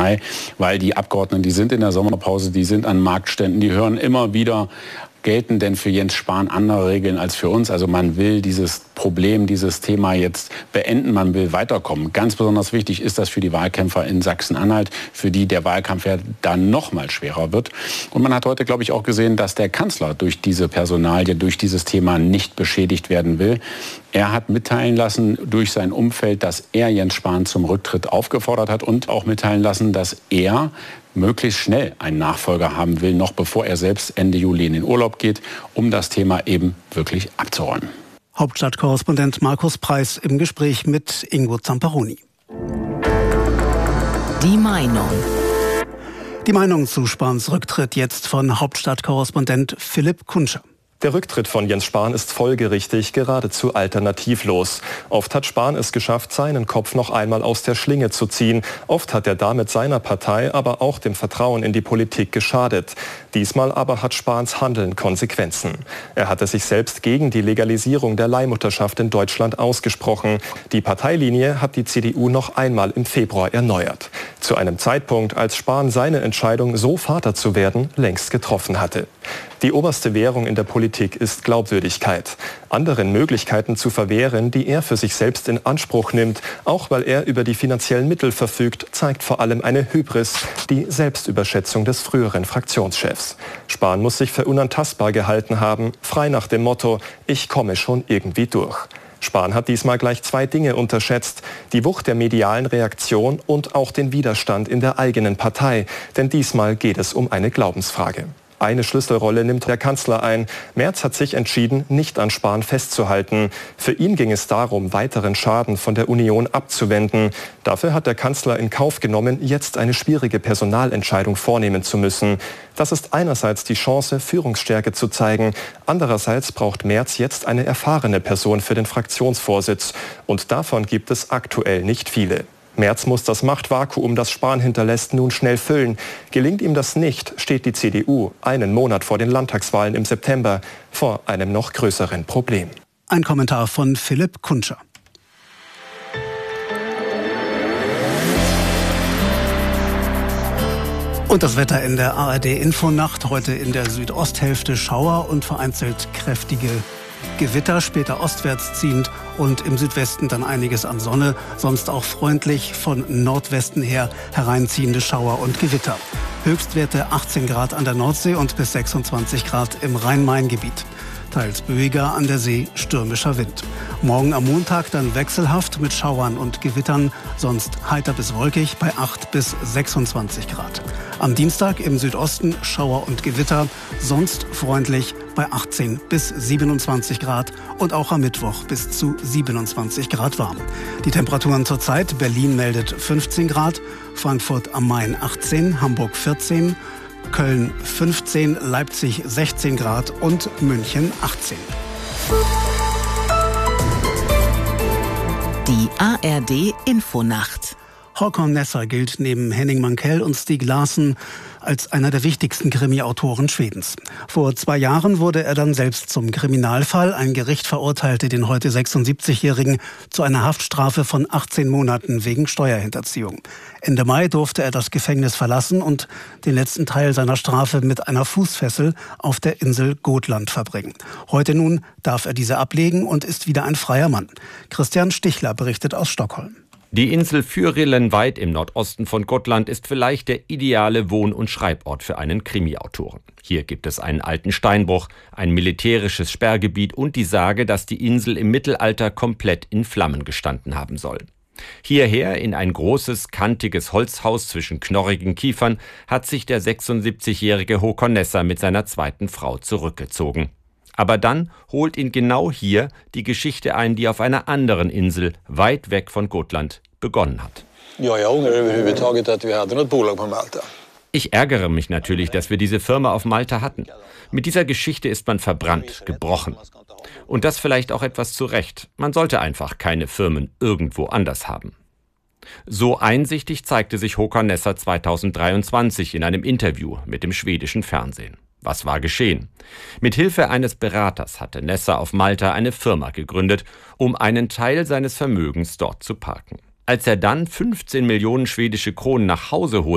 Partei, weil die Abgeordneten, die sind in der Sommerpause, die sind an Marktständen, die hören immer wieder, gelten denn für Jens Spahn andere Regeln als für uns? Also man will dieses Problem, dieses Thema jetzt beenden, man will weiterkommen. Ganz besonders wichtig ist das für die Wahlkämpfer in Sachsen-Anhalt, für die der Wahlkampf ja dann noch mal schwerer wird. Und man hat heute, glaube ich, auch gesehen, dass der Kanzler durch diese Personalie, durch dieses Thema nicht beschädigt werden will. Er hat mitteilen lassen durch sein Umfeld, dass er Jens Spahn zum Rücktritt aufgefordert hat und auch mitteilen lassen, dass er möglichst schnell einen Nachfolger haben will, noch bevor er selbst Ende Juli in den Urlaub geht, um das Thema eben wirklich abzuräumen. Hauptstadtkorrespondent Markus Preis im Gespräch mit Ingo Zamperoni. Die Meinung. Die Meinung zu Spahns Rücktritt jetzt von Hauptstadtkorrespondent Philipp Kunscher. Der Rücktritt von Jens Spahn ist folgerichtig, geradezu alternativlos. Oft hat Spahn es geschafft, seinen Kopf noch einmal aus der Schlinge zu ziehen. Oft hat er damit seiner Partei, aber auch dem Vertrauen in die Politik geschadet. Diesmal aber hat Spahns Handeln Konsequenzen. Er hatte sich selbst gegen die Legalisierung der Leihmutterschaft in Deutschland ausgesprochen. Die Parteilinie hat die CDU noch einmal im Februar erneuert. Zu einem Zeitpunkt, als Spahn seine Entscheidung, so Vater zu werden, längst getroffen hatte. Die oberste Währung in der Politik ist Glaubwürdigkeit. Anderen Möglichkeiten zu verwehren, die er für sich selbst in Anspruch nimmt, auch weil er über die finanziellen Mittel verfügt, zeigt vor allem eine Hybris, die Selbstüberschätzung des früheren Fraktionschefs. Spahn muss sich für unantastbar gehalten haben, frei nach dem Motto, ich komme schon irgendwie durch. Spahn hat diesmal gleich zwei Dinge unterschätzt: die Wucht der medialen Reaktion und auch den Widerstand in der eigenen Partei. Denn diesmal geht es um eine Glaubensfrage. Eine Schlüsselrolle nimmt der Kanzler ein. Merz hat sich entschieden, nicht an Spahn festzuhalten. Für ihn ging es darum, weiteren Schaden von der Union abzuwenden. Dafür hat der Kanzler in Kauf genommen, jetzt eine schwierige Personalentscheidung vornehmen zu müssen. Das ist einerseits die Chance, Führungsstärke zu zeigen. Andererseits braucht Merz jetzt eine erfahrene Person für den Fraktionsvorsitz. Und davon gibt es aktuell nicht viele. Merz muss das Machtvakuum, das Spahn hinterlässt, nun schnell füllen. Gelingt ihm das nicht, steht die CDU einen Monat vor den Landtagswahlen im September vor einem noch größeren Problem. Ein Kommentar von Philipp Kunscher. Und das Wetter in der ARD-Infonacht. Heute in der Südosthälfte Schauer und vereinzelt kräftige Gewitter, später ostwärts ziehend und im Südwesten dann einiges an Sonne. Sonst auch freundlich von Nordwesten her hereinziehende Schauer und Gewitter. Höchstwerte 18 Grad an der Nordsee und bis 26 Grad im Rhein-Main-Gebiet. Teils böiger an der See, stürmischer Wind. Morgen am Montag dann wechselhaft mit Schauern und Gewittern, sonst heiter bis wolkig bei 8 bis 26 Grad. Am Dienstag im Südosten Schauer und Gewitter, sonst freundlich bei 18 bis 27 Grad und auch am Mittwoch bis zu 27 Grad warm. Die Temperaturen zurzeit: Berlin meldet 15 Grad, Frankfurt am Main 18, Hamburg 14, Köln 15, Leipzig 16 Grad und München 18. Die ARD Infonacht. Håkan Nesser gilt neben Henning Mankell und Stieg Larsson als einer der wichtigsten Krimi-Autoren Schwedens. Vor 2 Jahren wurde er dann selbst zum Kriminalfall. Ein Gericht verurteilte den heute 76-Jährigen zu einer Haftstrafe von 18 Monaten wegen Steuerhinterziehung. Ende Mai durfte er das Gefängnis verlassen und den letzten Teil seiner Strafe mit einer Fußfessel auf der Insel Gotland verbringen. Heute nun darf er diese ablegen und ist wieder ein freier Mann. Christian Stichler berichtet aus Stockholm. Die Insel Fyrillen weit im Nordosten von Gotland ist vielleicht der ideale Wohn- und Schreibort für einen Krimi-Autoren. Hier gibt es einen alten Steinbruch, ein militärisches Sperrgebiet und die Sage, dass die Insel im Mittelalter komplett in Flammen gestanden haben soll. Hierher, in ein großes, kantiges Holzhaus zwischen knorrigen Kiefern, hat sich der 76-jährige Håkan Nesser mit seiner zweiten Frau zurückgezogen. Aber dann holt ihn genau hier die Geschichte ein, die auf einer anderen Insel, weit weg von Gotland, begonnen hat. Ich ärgere mich natürlich, dass wir diese Firma auf Malta hatten. Mit dieser Geschichte ist man verbrannt, gebrochen. Und das vielleicht auch etwas zu Recht. Man sollte einfach keine Firmen irgendwo anders haben. So einsichtig zeigte sich Håkan Nesser 2023 in einem Interview mit dem schwedischen Fernsehen. Was war geschehen? Mit Hilfe eines Beraters hatte Nesser auf Malta eine Firma gegründet, um einen Teil seines Vermögens dort zu parken. Als er dann 15 Millionen schwedische Kronen nach Hause holte,